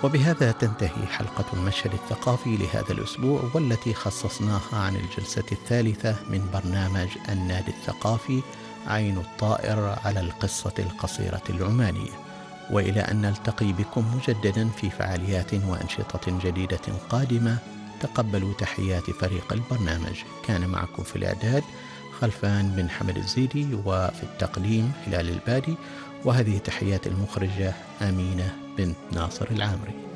وبهذا تنتهي حلقة المشهد الثقافي لهذا الأسبوع، والتي خصصناها عن الجلسة الثالثة من برنامج النادي الثقافي عين الطائر على القصة القصيرة العمانية. وإلى أن نلتقي بكم مجددا في فعاليات وأنشطة جديدة قادمة، تقبلوا تحيات فريق البرنامج. كان معكم في الإعداد خلفان بن حمد الزيدي، وفي التقديم هلال البادي، وهذه تحيات المخرجة أمينة بنت ناصر العامري.